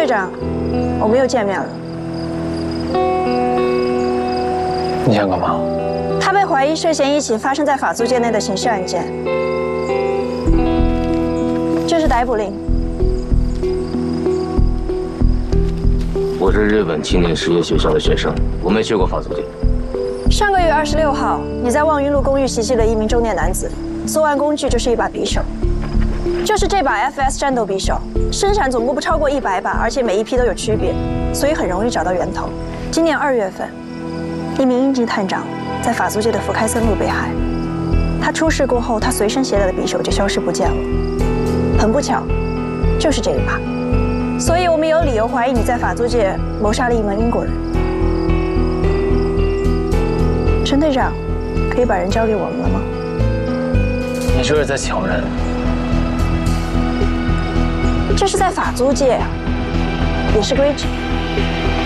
队长，我们又见面了。 你想干嘛？ 他被怀疑涉嫌一起发生在法租界内的刑事案件，这是逮捕令。 我是日本青年实业学校的学生，我没去过法租界。 上个月26号，你在望云路公寓袭击了一名中年男子，作案工具就是一把匕首，就是这把 FS 战斗匕首，生产总共不超过100把，而且每一批都有区别，所以很容易找到源头。今年2月份，一名英籍探长在法租界的福开森路被害，他出事过后，他随身携带的匕首就消失不见了。很不巧，就是这一把，所以我们有理由怀疑你在法租界谋杀了一名英国人。陈队长，可以把人交给我们了吗？ 你这是在抢人？ 这是在法租界啊，也是规矩。